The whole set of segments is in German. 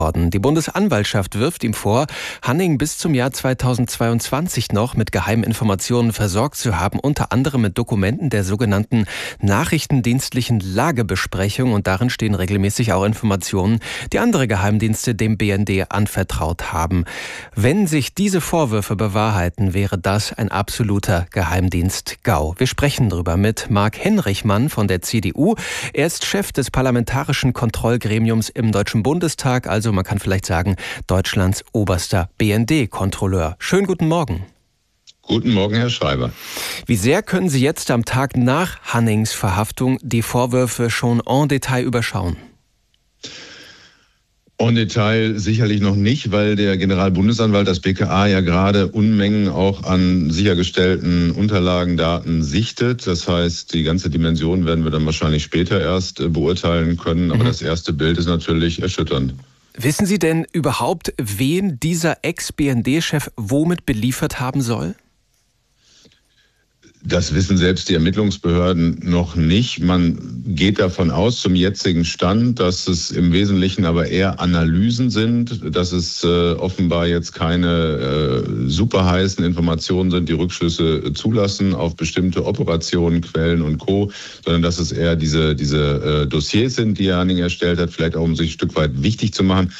Die Bundesanwaltschaft wirft ihm vor, Hanning bis zum Jahr 2022 noch mit geheimen Informationen versorgt zu haben, unter anderem mit Dokumenten der sogenannten nachrichtendienstlichen Lagebesprechung. Und darin stehen regelmäßig auch Informationen, die andere Geheimdienste dem BND anvertraut haben. Wenn sich diese Vorwürfe bewahrheiten, wäre das ein absoluter Geheimdienst-GAU. Wir sprechen darüber mit Marc Henrichmann von der CDU. Er ist Chef des Parlamentarischen Kontrollgremiums im Deutschen Bundestag, also man kann vielleicht sagen, Deutschlands oberster BND-Kontrolleur. Schönen guten Morgen. Guten Morgen, Herr Schreiber. Wie sehr können Sie jetzt am Tag nach Hannings Verhaftung die Vorwürfe schon en Detail überschauen? En Detail sicherlich noch nicht, weil der Generalbundesanwalt, das BKA, ja gerade Unmengen auch an sichergestellten Unterlagen, Daten sichtet. Das heißt, die ganze Dimension werden wir dann wahrscheinlich später erst beurteilen können. Aber das erste Bild ist natürlich erschütternd. Wissen Sie denn überhaupt, wen dieser Ex-BND-Chef womit beliefert haben soll? Das wissen selbst die Ermittlungsbehörden noch nicht. Man geht davon aus, zum jetzigen Stand, dass es im Wesentlichen aber eher Analysen sind, dass es offenbar jetzt keine super heißen Informationen sind, die Rückschlüsse zulassen auf bestimmte Operationen, Quellen und Co., sondern dass es eher diese Dossiers sind, die Hanning erstellt hat, vielleicht auch um sich ein Stück weit wichtig zu machen.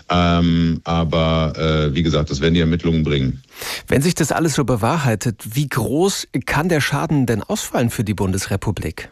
Aber wie gesagt, das werden die Ermittlungen bringen. Wenn sich das alles so bewahrheitet, wie groß kann der Schaden denn ausfallen für die Bundesrepublik?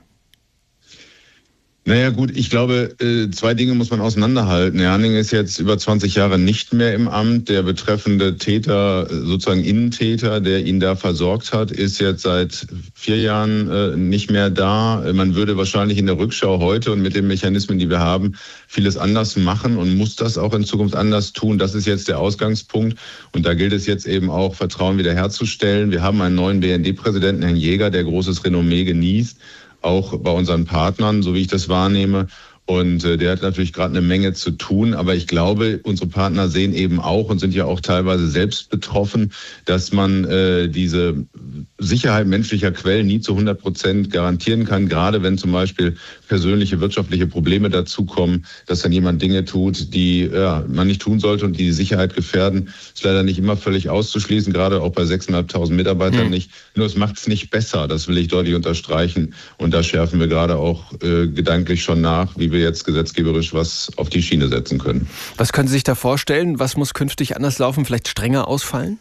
Naja gut, ich glaube, zwei Dinge muss man auseinanderhalten. Herr Hanning ist jetzt über 20 Jahre nicht mehr im Amt. Der betreffende Täter, sozusagen Innentäter, der ihn da versorgt hat, ist jetzt seit 4 Jahren nicht mehr da. Man würde wahrscheinlich in der Rückschau heute und mit den Mechanismen, die wir haben, vieles anders machen und muss das auch in Zukunft anders tun. Das ist jetzt der Ausgangspunkt. Und da gilt es jetzt eben auch, Vertrauen wiederherzustellen. Wir haben einen neuen BND-Präsidenten, Herrn Jäger, der großes Renommee genießt, auch bei unseren Partnern, so wie ich das wahrnehme. Und der hat natürlich gerade eine Menge zu tun. Aber ich glaube, unsere Partner sehen eben auch und sind ja auch teilweise selbst betroffen, dass man diese Sicherheit menschlicher Quellen nie zu 100% garantieren kann. Gerade wenn zum Beispiel persönliche wirtschaftliche Probleme dazukommen, dass dann jemand Dinge tut, die man nicht tun sollte und die Sicherheit gefährden, ist leider nicht immer völlig auszuschließen, gerade auch bei 6.500 Mitarbeitern nicht. Nur es macht es nicht besser, das will ich deutlich unterstreichen. Und da schärfen wir gerade auch gedanklich schon nach, wie wir jetzt gesetzgeberisch was auf die Schiene setzen können. Was können Sie sich da vorstellen? Was muss künftig anders laufen, vielleicht strenger ausfallen?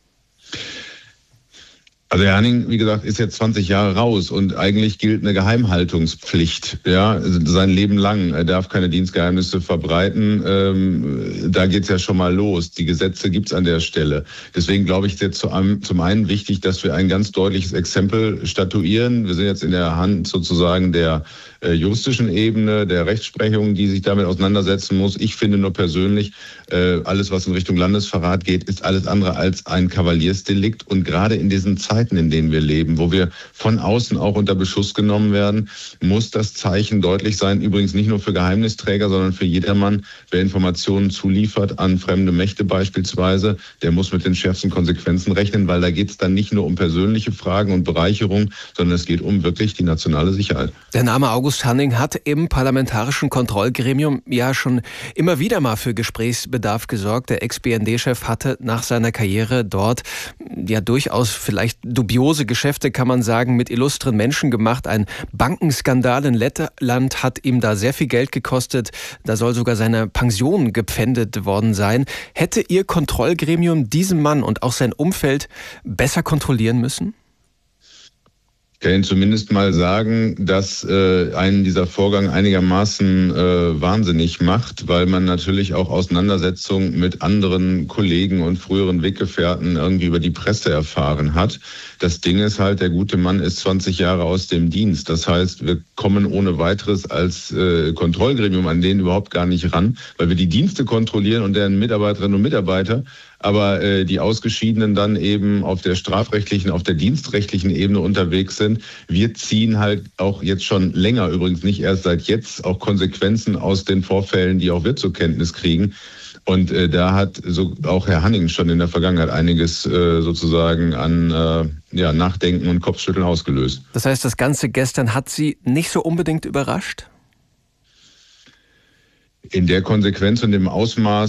Also Herr Hanning, wie gesagt, ist jetzt 20 Jahre raus und eigentlich gilt eine Geheimhaltungspflicht, ja, sein Leben lang. Er darf keine Dienstgeheimnisse verbreiten. Da geht's ja schon mal los. Die Gesetze gibt's an der Stelle. Deswegen glaube ich, ist jetzt zum einen wichtig, dass wir ein ganz deutliches Exempel statuieren. Wir sind jetzt in der Hand sozusagen der juristischen Ebene, der Rechtsprechung, die sich damit auseinandersetzen muss. Ich finde nur persönlich, alles, was in Richtung Landesverrat geht, ist alles andere als ein Kavaliersdelikt. Und gerade in diesen Zeiten, in denen wir leben, wo wir von außen auch unter Beschuss genommen werden, muss das Zeichen deutlich sein. Übrigens nicht nur für Geheimnisträger, sondern für jedermann, wer Informationen zuliefert an fremde Mächte beispielsweise, der muss mit den schärfsten Konsequenzen rechnen, weil da geht es dann nicht nur um persönliche Fragen und Bereicherung, sondern es geht um wirklich die nationale Sicherheit. Der Name August Hanning hat im Parlamentarischen Kontrollgremium ja schon immer wieder mal für Gesprächsbedarf gesorgt. Der Ex-BND-Chef hatte nach seiner Karriere dort ja durchaus vielleicht dubiose Geschäfte, kann man sagen, mit illustren Menschen gemacht. Ein Bankenskandal in Lettland hat ihm da sehr viel Geld gekostet. Da soll sogar seine Pension gepfändet worden sein. Hätte Ihr Kontrollgremium diesen Mann und auch sein Umfeld besser kontrollieren müssen? Ich kann Ihnen zumindest mal sagen, dass einen dieser Vorgang einigermaßen wahnsinnig macht, weil man natürlich auch Auseinandersetzungen mit anderen Kollegen und früheren Weggefährten irgendwie über die Presse erfahren hat. Das Ding ist halt, der gute Mann ist 20 Jahre aus dem Dienst. Das heißt, wir kommen ohne weiteres als Kontrollgremium an den überhaupt gar nicht ran, weil wir die Dienste kontrollieren und deren Mitarbeiterinnen und Mitarbeiter, aber die Ausgeschiedenen dann eben auf der strafrechtlichen, auf der dienstrechtlichen Ebene unterwegs sind. Wir ziehen halt auch jetzt schon länger, übrigens nicht erst seit jetzt, auch Konsequenzen aus den Vorfällen, die auch wir zur Kenntnis kriegen. Und da hat so auch Herr Hanning schon in der Vergangenheit einiges sozusagen an Nachdenken und Kopfschütteln ausgelöst. Das heißt, das Ganze gestern hat Sie nicht so unbedingt überrascht? In der Konsequenz und dem Ausmaß